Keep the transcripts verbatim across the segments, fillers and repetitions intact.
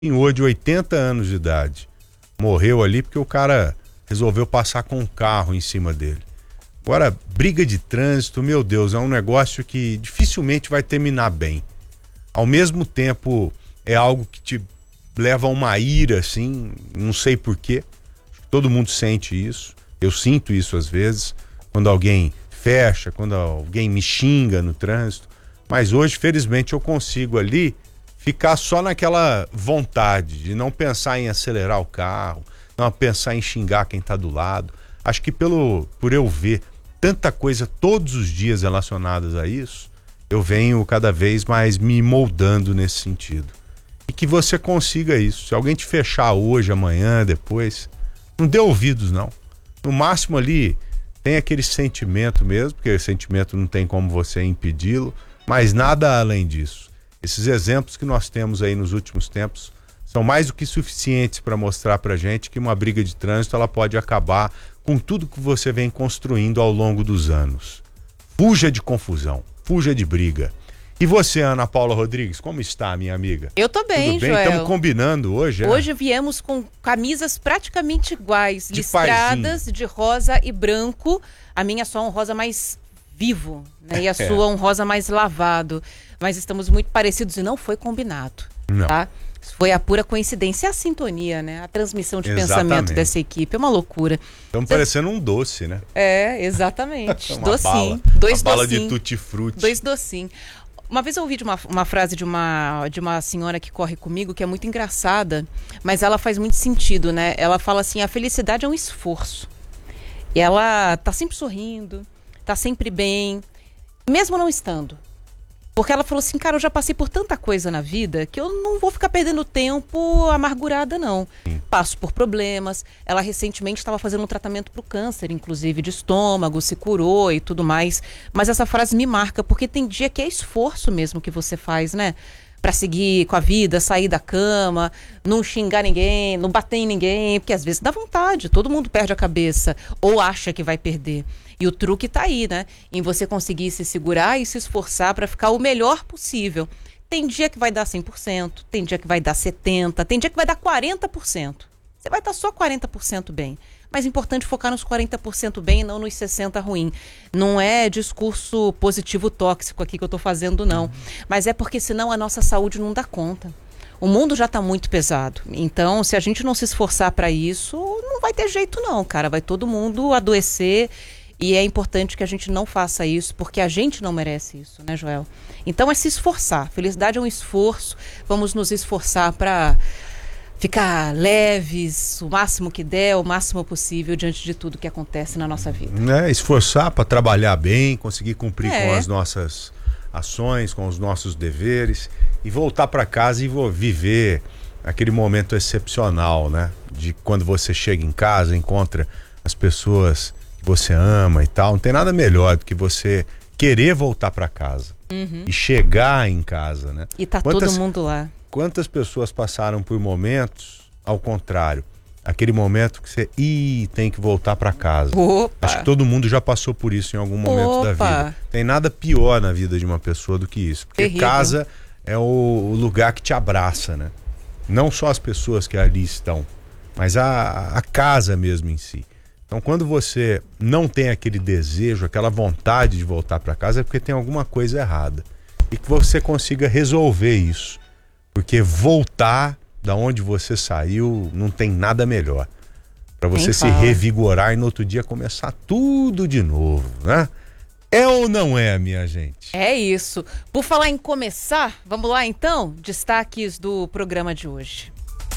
senhor de oitenta anos de idade. Morreu ali porque o cara resolveu passar com um carro em cima dele. Agora, briga de trânsito, meu Deus, é um negócio que dificilmente vai terminar bem. Ao mesmo tempo, é algo que te leva a uma ira, assim, não sei porquê. Todo mundo sente isso. Eu sinto isso às vezes, quando alguém fecha, quando alguém me xinga no trânsito. Mas hoje, felizmente, eu consigo ali ficar só naquela vontade de não pensar em acelerar o carro, não pensar em xingar quem está do lado. Acho que pelo, por eu ver tanta coisa todos os dias relacionadas a isso, eu venho cada vez mais me moldando nesse sentido. E que você consiga isso. Se alguém te fechar hoje, amanhã, depois, não dê ouvidos, não. No máximo ali, tem aquele sentimento mesmo, porque o sentimento não tem como você impedi-lo, mas nada além disso. Esses exemplos que nós temos aí nos últimos tempos são mais do que suficientes para mostrar pra gente que uma briga de trânsito ela pode acabar com tudo que você vem construindo ao longo dos anos. Fuja de confusão, fuja de briga. E você, Ana Paula Rodrigues, como está, minha amiga? Eu tô bem, Tudo bem? Joel. Estamos combinando hoje, Hoje é? viemos com camisas praticamente iguais, De listradas parzinho. de rosa e branco. A minha só é um rosa mais vivo, né? E a É. sua um rosa mais lavado. Mas estamos muito parecidos e não foi combinado, Não. tá? Foi a pura coincidência, a sintonia, né? A transmissão de Exatamente. pensamento dessa equipe. É uma loucura. Estamos parecendo um doce, né? É, exatamente. Uma docinho. bala, Dois uma bala de docinhos. tutti-frutti. Dois docinhos. Uma vez eu ouvi de uma, uma frase de uma, de uma senhora que corre comigo, que é muito engraçada, mas ela faz muito sentido, né? Ela fala assim, a felicidade é um esforço. E ela tá sempre sorrindo, tá sempre bem, mesmo não estando. Porque ela falou assim, cara, eu já passei por tanta coisa na vida que eu não vou ficar perdendo tempo amargurada, não. Sim. Passo por problemas. Ela recentemente estava fazendo um tratamento para o câncer, inclusive de estômago, se curou e tudo mais. Mas essa frase me marca, porque tem dia que é esforço mesmo que você faz, né? Para seguir com a vida, sair da cama, não xingar ninguém, não bater em ninguém, porque às vezes dá vontade, todo mundo perde a cabeça ou acha que vai perder. E o truque tá aí, né? Em você conseguir se segurar e se esforçar para ficar o melhor possível. Tem dia que vai dar cem por cento, tem dia que vai dar setenta por cento, tem dia que vai dar quarenta por cento. Você vai estar só quarenta por cento bem. Mas é importante focar nos quarenta por cento bem e não nos sessenta por cento ruim. Não é discurso positivo tóxico aqui que eu tô fazendo, não. Mas é porque senão a nossa saúde não dá conta. O mundo já tá muito pesado. Então, se a gente não se esforçar para isso, não vai ter jeito não, cara. Vai todo mundo adoecer. E é importante que a gente não faça isso, porque a gente não merece isso, né, Joel? Então é se esforçar. Felicidade é um esforço. Vamos nos esforçar para ficar leves, o máximo que der, o máximo possível diante de tudo que acontece na nossa vida. É, esforçar para trabalhar bem, conseguir cumprir É. com as nossas ações, com os nossos deveres e voltar para casa e vou viver aquele momento excepcional, né? De quando você chega em casa, encontra as pessoas que você ama e tal. Não tem nada melhor do que você querer voltar para casa Uhum. e chegar em casa, né? E tá Quantas- todo mundo lá. Quantas pessoas passaram por momentos ao contrário? Aquele momento que você, ih, tem que voltar para casa. Opa! Acho que todo mundo já passou por isso em algum momento da Opa! vida. Tem nada pior na vida de uma pessoa do que isso. Porque Terrível. casa é o, o lugar que te abraça, né? Não só as pessoas que ali estão, mas a, a casa mesmo em si. Então, quando você não tem aquele desejo, aquela vontade de voltar para casa, é porque tem alguma coisa errada. E que você consiga resolver isso. Porque voltar da onde você saiu não tem nada melhor. Para você Nem se fala. revigorar e no outro dia começar tudo de novo, né? É ou não é, minha gente? É isso. Por falar em começar, vamos lá então? Destaques do programa de hoje.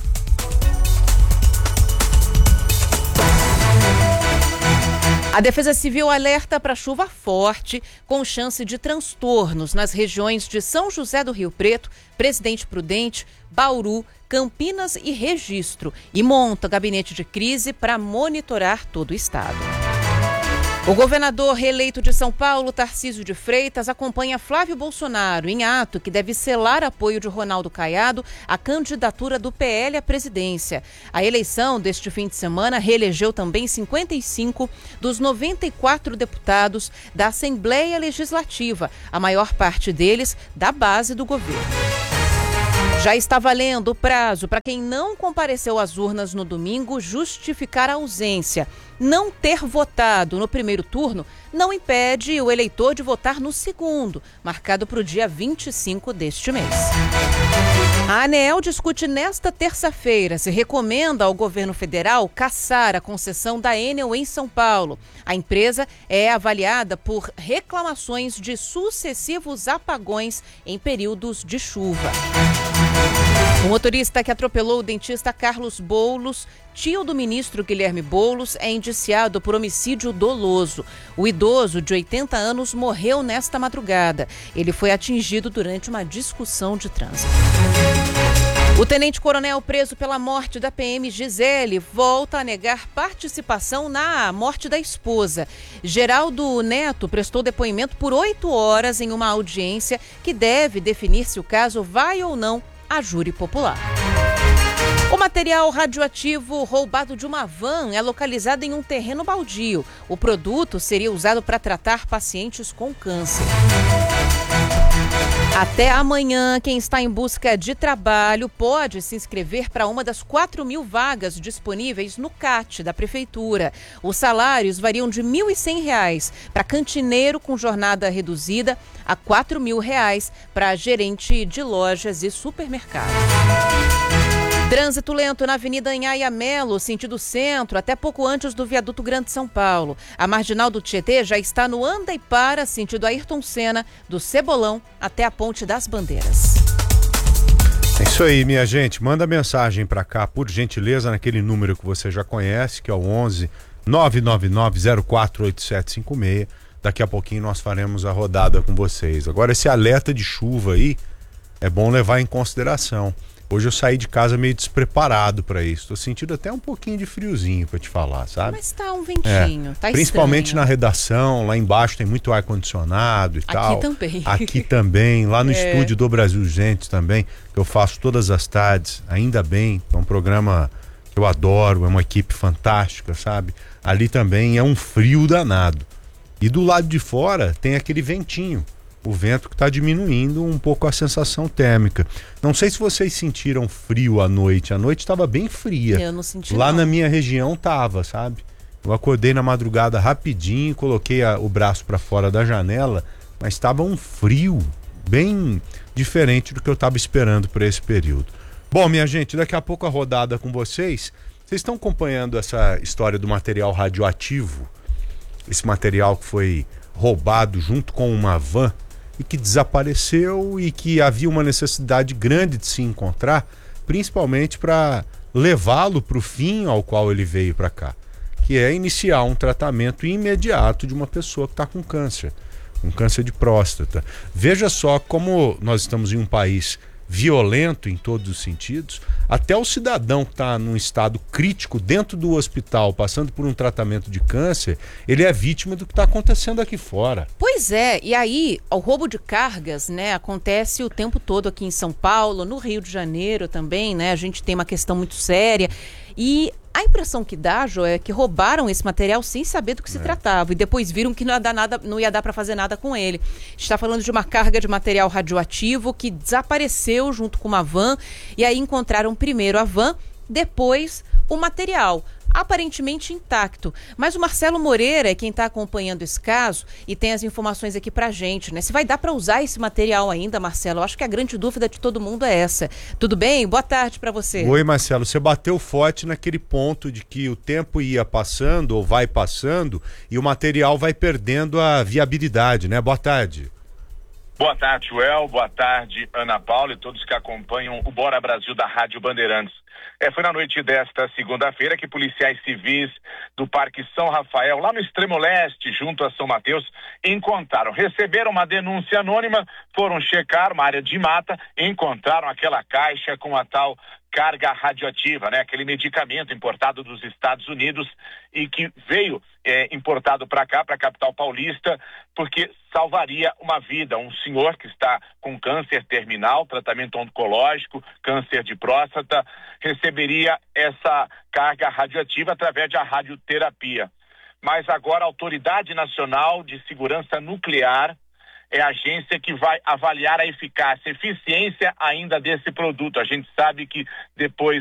A Defesa Civil alerta para chuva forte, com chance de transtornos nas regiões de São José do Rio Preto, Presidente Prudente, Bauru, Campinas e Registro, e monta gabinete de crise para monitorar todo o estado. O governador reeleito de São Paulo, Tarcísio de Freitas, acompanha Flávio Bolsonaro em ato que deve selar apoio de Ronaldo Caiado à candidatura do P L à presidência. A eleição deste fim de semana reelegeu também cinquenta e cinco dos noventa e quatro deputados da Assembleia Legislativa, a maior parte deles da base do governo. Já está valendo o prazo para quem não compareceu às urnas no domingo justificar a ausência. Não ter votado no primeiro turno não impede o eleitor de votar no segundo, marcado para o dia vinte e cinco deste mês. A ANEEL discute nesta terça-feira se recomenda ao governo federal cassar a concessão da Enel em São Paulo. A empresa é avaliada por reclamações de sucessivos apagões em períodos de chuva. O motorista que atropelou o dentista Carlos Boulos, tio do ministro Guilherme Boulos, é indiciado por homicídio doloso. O idoso, de oitenta anos, morreu nesta madrugada. Ele foi atingido durante uma discussão de trânsito. O tenente-coronel preso pela morte da P M Gisele volta a negar participação na morte da esposa. Geraldo Neto prestou depoimento por oito horas em uma audiência que deve definir se o caso vai ou não a júri popular. O material radioativo roubado de uma van é localizado em um terreno baldio. O produto seria usado para tratar pacientes com câncer. Até amanhã, quem está em busca de trabalho pode se inscrever para uma das quatro mil vagas disponíveis no C A T da Prefeitura. Os salários variam de mil e cem reais para cantineiro com jornada reduzida a quatro mil reais para gerente de lojas e supermercados. Trânsito lento na Avenida Anhaia Melo, sentido centro, até pouco antes do viaduto Grande São Paulo. A marginal do Tietê já está no anda e para, sentido Ayrton Senna, do Cebolão até a Ponte das Bandeiras. É isso aí, minha gente. Manda mensagem para cá, por gentileza, naquele número que você já conhece, que é o onze nove nove nove zero quatro oito sete cinco seis. Daqui a pouquinho nós faremos a rodada com vocês. Agora, esse alerta de chuva aí é bom levar em consideração. Hoje eu saí de casa meio despreparado para isso. Tô sentindo até um pouquinho de friozinho para te falar, sabe? Mas tá um ventinho, é, tá principalmente estranho. Na redação, lá embaixo tem muito ar-condicionado e Aqui tal. Aqui também. Aqui também, lá no é. estúdio do Brasil Gente também, que eu faço todas as tardes, ainda bem, é um programa que eu adoro, é uma equipe fantástica, sabe? Ali também é um frio danado. E do lado de fora tem aquele ventinho. O vento que está diminuindo um pouco a sensação térmica. Não sei se vocês sentiram frio à noite. A noite estava bem fria. Eu não senti Lá não. na minha região tava, sabe? Eu acordei na madrugada rapidinho, coloquei a, o braço para fora da janela, mas estava um frio bem diferente do que eu estava esperando para esse período. Bom, minha gente, daqui a pouco a rodada com vocês. Vocês estão acompanhando essa história do material radioativo? Esse material que foi roubado junto com uma van e que desapareceu e que havia uma necessidade grande de se encontrar, principalmente para levá-lo para o fim ao qual ele veio para cá, que é iniciar um tratamento imediato de uma pessoa que está com câncer, um câncer de próstata. Veja só como nós estamos em um país violento em todos os sentidos. Até o cidadão que está num estado crítico dentro do hospital, passando por um tratamento de câncer, ele é vítima do que está acontecendo aqui fora. Pois é, e aí o roubo de cargas, né, acontece o tempo todo aqui em São Paulo, no Rio de Janeiro também, né, a gente tem uma questão muito séria e a impressão que dá, Jô, é que roubaram esse material sem saber do que se é. tratava e depois viram que não ia dar nada, não ia dar para fazer nada com ele. Está falando de uma carga de material radioativo que desapareceu junto com uma van e aí encontraram primeiro a van, depois o material, aparentemente intacto. Mas o Marcelo Moreira é quem está acompanhando esse caso e tem as informações aqui pra gente, né? Se vai dar para usar esse material ainda, Marcelo? Eu acho que a grande dúvida de todo mundo é essa. Tudo bem? Boa tarde para você. Oi, Marcelo. Você bateu forte naquele ponto de que o tempo ia passando ou vai passando e o material vai perdendo a viabilidade, né? Boa tarde. Boa tarde, Joel. Boa tarde, Ana Paula e todos que acompanham o Bora Brasil da Rádio Bandeirantes. É, foi na noite desta segunda-feira que policiais civis do Parque São Rafael, lá no extremo leste, junto a São Mateus, encontraram, receberam uma denúncia anônima, foram checar uma área de mata, encontraram aquela caixa com a tal carga radioativa, né? Aquele medicamento importado dos Estados Unidos e que veio é, importado para cá, para a capital paulista, porque salvaria uma vida. Um senhor que está com câncer terminal, tratamento oncológico, câncer de próstata, receberia essa carga radioativa através da radioterapia. Mas agora a Autoridade Nacional de Segurança Nuclear é a agência que vai avaliar a eficácia, eficiência ainda desse produto. A gente sabe que depois